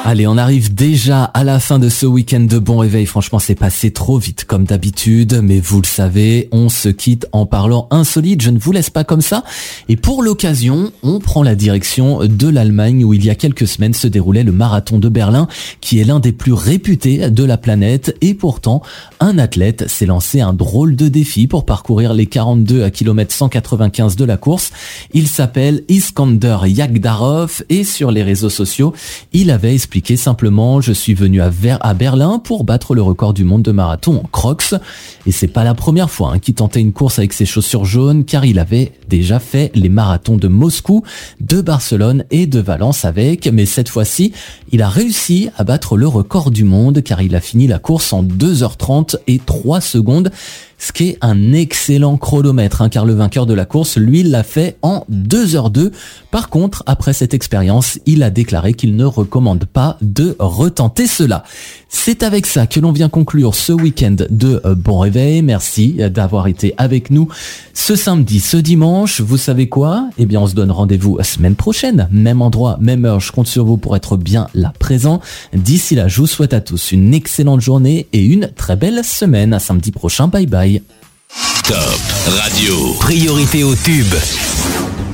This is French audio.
Allez, on arrive déjà à la fin de ce week-end de Bon Réveil. Franchement, c'est passé trop vite comme d'habitude, mais vous le savez, on se quitte en parlant insolite. Je ne vous laisse pas comme ça. Et pour l'occasion, on prend la direction de l'Allemagne où il y a quelques semaines se déroulait le marathon de Berlin, qui est l'un des plus réputés de la planète. Et pourtant, un athlète s'est lancé un drôle de défi pour parcourir les 42 km 195 de la course. Il s'appelle Iskander Yagdarov et sur les réseaux sociaux, il avait expliqué simplement: je suis venu à Berlin pour battre le record du monde de marathon en Crocs. Et c'est pas la première fois qu'il tentait une course avec ses chaussures jaunes, car il avait déjà fait les marathons de Moscou, de Barcelone et de Valence avec. Mais cette fois-ci, il a réussi à battre le record du monde, car il a fini la course en 2h30 et 3 secondes. Ce qui est un excellent chronomètre, car le vainqueur de la course, lui, l'a fait en 2h02. Par contre, après cette expérience, il a déclaré qu'il ne recommande pas de retenter cela. C'est avec ça que l'on vient conclure ce week-end de Bon Réveil. Merci d'avoir été avec nous ce samedi, ce dimanche. Vous savez quoi? Eh bien, on se donne rendez-vous la semaine prochaine. Même endroit, même heure. Je compte sur vous pour être bien là présent. D'ici là, je vous souhaite à tous une excellente journée et une très belle semaine. À samedi prochain. Bye bye. Top Radio. Priorité au tube.